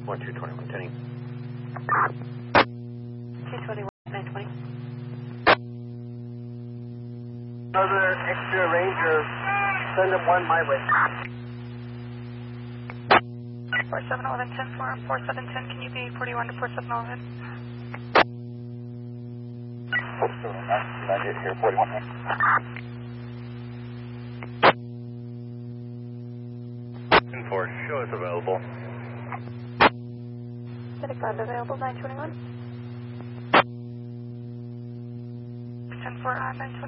1221, turning. 221, 920. Another extra Ranger, send up one my way. 4711, 10 for 4710, can you be 41 to 4711? 4711, here, 41. 4, show us available. 35 available, 921. 10 for 920.